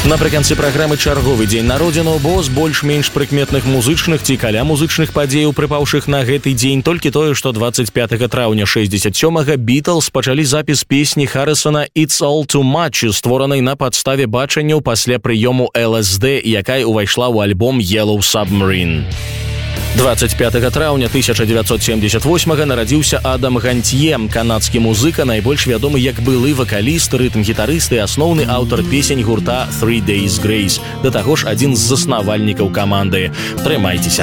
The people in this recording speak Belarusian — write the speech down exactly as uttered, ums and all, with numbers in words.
Напрыканцы праграмы чарговы дзень народзінаў, бо з больш-менш прыкметных музычных ці каля музычных падзеяў, прыпаўшых на гэты дзень, толькі тое, што дваццаць пятага траўня шэсцьдзесят сёмага Beatles пачалі запіс песні Харрысона «It's All Too Much», створанай на падставе бачанняў пасля прыёму эл эс ди, якая ўвайшла ў альбом «Yellow Submarine». дваццаць пятага траўня тысяча дзевяцьсот семьдесят восьмага нарадзіўся Адам Гантье, канадскі музыка, найбольш вядомы як былы вакаліст, рытм-гітарыст і асноўны аўтар песень гурта «Three Days Grace», да таго ж адзін з заснавальнікаў каманды. Трымайцеся!